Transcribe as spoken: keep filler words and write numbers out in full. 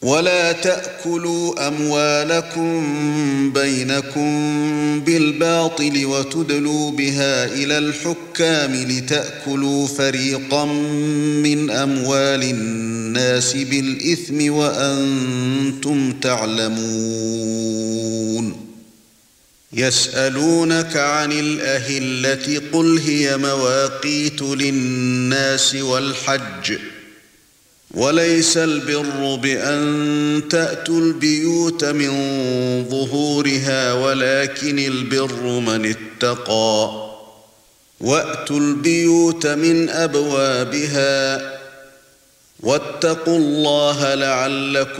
ولا تأكلوا أموالكم بينكم بالباطل وتدلوا بها إلى الحكام لتأكلوا فريقا من أموال الناس بالإثم وأنتم تعلمون يسألونك عن الأهلة قل هي مواقيت للناس والحج وليس البر بأن تأتوا البيوت من ظهورها ولكن البر من اتقى وأتوا البيوت من أبوابها واتقوا الله لعلكم